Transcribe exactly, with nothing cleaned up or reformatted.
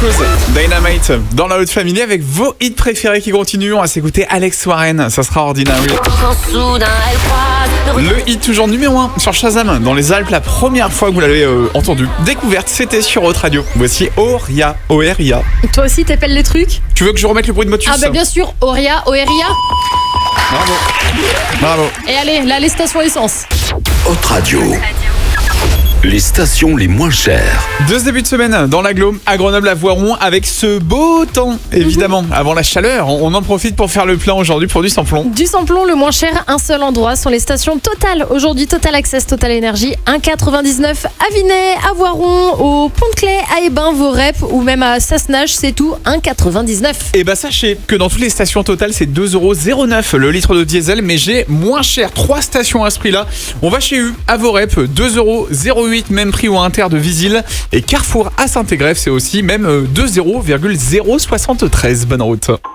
Cruise, Dynamite, dans la haute famille avec vos hits préférés qui continuent. On va s'écouter Alex Warren, ça sera Ordinary. Le hit toujours numéro un sur Shazam dans les Alpes, la première fois que vous l'avez euh, entendu. Découverte, c'était sur Haute Radio. Voici Oria, O R I A. Toi aussi t'appelles les trucs? Tu veux que je remette le bruit de motus? Ah bah bien sûr, Oria, O R I A. Bravo. Bravo. Et allez, là les stations essence. Haute Radio. Les stations les moins chères. Deux débuts de semaine dans l'agglo, à Grenoble, à Voiron, avec ce beau temps, évidemment. Mmh. Avant la chaleur, on en profite pour faire le plein aujourd'hui pour du samplon. Du samplon, le moins cher, un seul endroit, sont les stations Total. Aujourd'hui, Total Access, Total Énergie, un virgule quatre-vingt-dix-neuf à Vinay, à Voiron, au Pont-de-Claix, à Hébin, Vorep ou même à Sassenage, c'est tout, un virgule quatre-vingt-dix-neuf. Et bah sachez que dans toutes les stations Total, c'est deux euros zéro neuf le litre de diesel, mais j'ai moins cher. Trois stations à ce prix-là. On va chez U, à Vorep, deux euros zéro huit, même prix au Inter de Visil. Et Carrefour à Saint-Égrève, c'est aussi même deux euros zéro soixante-treize. Bonne route.